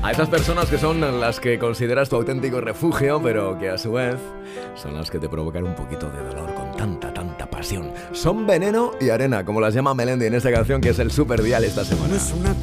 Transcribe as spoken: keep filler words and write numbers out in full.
A esas personas que son las que consideras tu auténtico refugio, pero que a su vez son las que te provocan un poquito de dolor con tanta, tanta pasión. Son veneno y arena, como las llama Melendi en esta canción que es el Super Dial esta semana. No es una